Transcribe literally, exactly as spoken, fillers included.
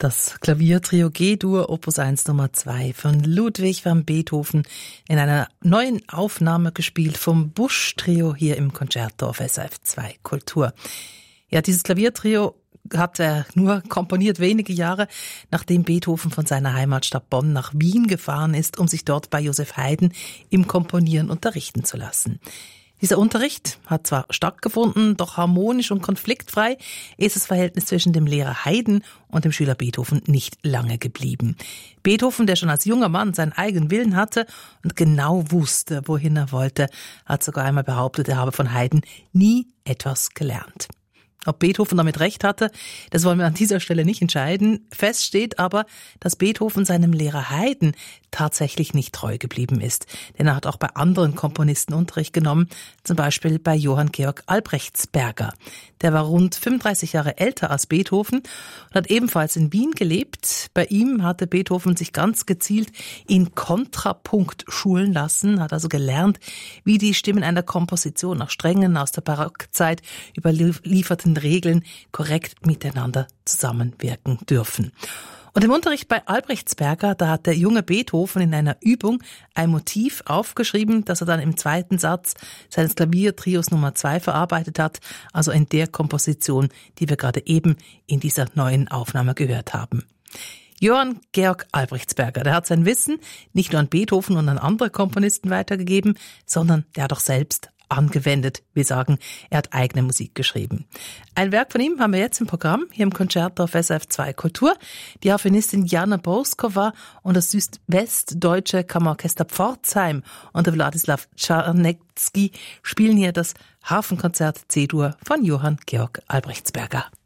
Das Klaviertrio G-Dur Opus eins Nummer zwei von Ludwig van Beethoven in einer neuen Aufnahme gespielt vom Busch-Trio hier im Concerto auf S R F zwei Kultur. Ja, dieses Klaviertrio hat er nur komponiert wenige Jahre, nachdem Beethoven von seiner Heimatstadt Bonn nach Wien gefahren ist, um sich dort bei Joseph Haydn im Komponieren unterrichten zu lassen. Dieser Unterricht hat zwar stattgefunden, doch harmonisch und konfliktfrei ist das Verhältnis zwischen dem Lehrer Haydn und dem Schüler Beethoven nicht lange geblieben. Beethoven, der schon als junger Mann seinen eigenen Willen hatte und genau wusste, wohin er wollte, hat sogar einmal behauptet, er habe von Haydn nie etwas gelernt. Ob Beethoven damit recht hatte, das wollen wir an dieser Stelle nicht entscheiden. Fest steht aber, dass Beethoven seinem Lehrer Haydn tatsächlich nicht treu geblieben ist. Denn er hat auch bei anderen Komponisten Unterricht genommen, zum Beispiel bei Johann Georg Albrechtsberger. Der war rund fünfunddreißig Jahre älter als Beethoven und hat ebenfalls in Wien gelebt. Bei ihm hatte Beethoven sich ganz gezielt in Kontrapunkt schulen lassen, hat also gelernt, wie die Stimmen einer Komposition nach strengen, aus der Barockzeit überlieferten Regeln korrekt miteinander zusammenwirken dürfen. Und im Unterricht bei Albrechtsberger, da hat der junge Beethoven in einer Übung ein Motiv aufgeschrieben, das er dann im zweiten Satz seines Klaviertrios Nummer zwei verarbeitet hat, also in der Komposition, die wir gerade eben in dieser neuen Aufnahme gehört haben. Johann Georg Albrechtsberger, der hat sein Wissen nicht nur an Beethoven und an andere Komponisten weitergegeben, sondern der hat auch selbst angewendet. Wir sagen, er hat eigene Musik geschrieben. Ein Werk von ihm haben wir jetzt im Programm, hier im Concerto auf S R F zwei Kultur. Die Harfenistin Jana Borskova und das südwestdeutsche Kammerorchester Pforzheim unter Wladislaw Czarnecki spielen hier das Harfenkonzert C-Dur von Johann Georg Albrechtsberger.